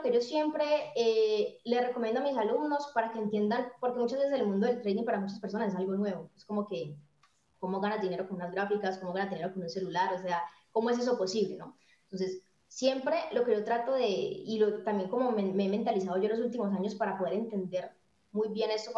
que yo siempre le recomiendo a mis alumnos para que entiendan, porque muchas veces el mundo del trading para muchas personas es algo nuevo. Es como que, ¿cómo ganas dinero con unas gráficas? ¿Cómo ganas dinero con un celular? O sea, ¿cómo es eso posible, no? Entonces, siempre lo que yo trato de, y también como me he mentalizado yo los últimos años para poder entender muy bien esto,